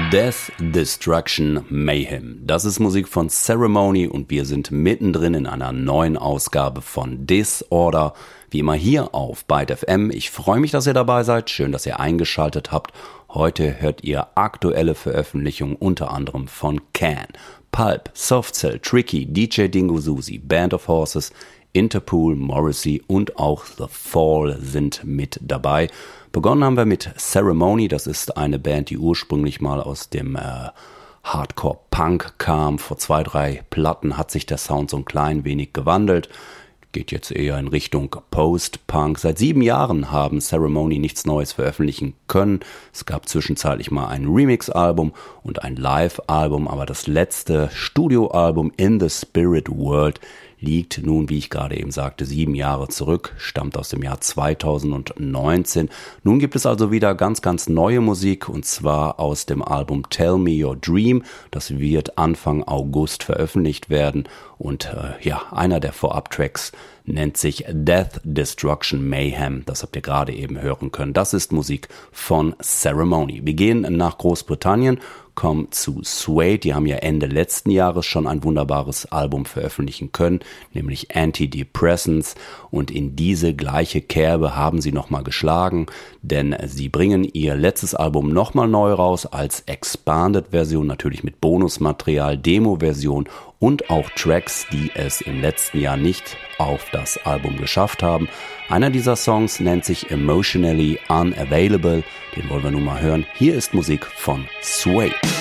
Death, Destruction, Mayhem. Das ist Musik von Ceremony und wir sind mittendrin in einer neuen Ausgabe von Disorder. Wie immer hier auf Byte FM. Ich freue mich, dass ihr dabei seid. Schön, dass ihr eingeschaltet habt. Heute hört ihr aktuelle Veröffentlichungen unter anderem von Can, Pulp, Soft Cell, Tricky, DJ Dingo Susi, Band of Horses, Interpol, Morrissey und auch The Fall sind mit dabei. Begonnen haben wir mit Ceremony, das ist eine Band, die ursprünglich mal aus dem Hardcore-Punk kam. Vor 2-3 Platten hat sich der Sound so ein klein wenig gewandelt. Geht jetzt eher in Richtung Post-Punk. Seit 7 Jahren haben Ceremony nichts Neues veröffentlichen können. Es gab zwischenzeitlich mal ein Remix-Album und ein Live-Album, aber das letzte Studioalbum In the Spirit World liegt nun, wie ich gerade eben sagte, 7 Jahre zurück, stammt aus dem Jahr 2019. Nun gibt es also wieder ganz, ganz neue Musik und zwar aus dem Album Tell Me Your Dream. Das wird Anfang August veröffentlicht werden und einer der Vorab-Tracks nennt sich Death, Destruction, Mayhem. Das habt ihr gerade eben hören können. Das ist Musik von Ceremony. Wir gehen nach Großbritannien, kommen zu Suede. Die haben ja Ende letzten Jahres schon ein wunderbares Album veröffentlichen können, nämlich Antidepressants. Und in diese gleiche Kerbe haben sie nochmal geschlagen, denn sie bringen ihr letztes Album nochmal neu raus als Expanded-Version, natürlich mit Bonusmaterial, Demo-Version und auch Tracks, die es im letzten Jahr nicht auf das Album geschafft haben. Einer dieser Songs nennt sich Emotionally Unavailable. Den wollen wir nun mal hören. Hier ist Musik von Suede.